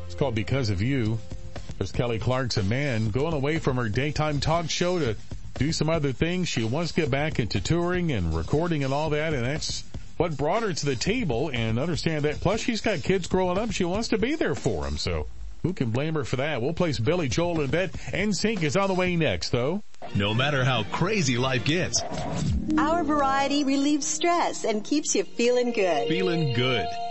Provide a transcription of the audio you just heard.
It's called Because of You. There's Kelly Clarkson, man, going away from her daytime talk show to do some other things. She wants to get back into touring and recording and all that, and that's what brought her to the table, and understand that. Plus, she's got kids growing up. She wants to be there for them, so who can blame her for that? We'll place Billy Joel in bed. NSYNC is on the way next, though. No matter how crazy life gets, our variety relieves stress and keeps you feeling good. Feeling good.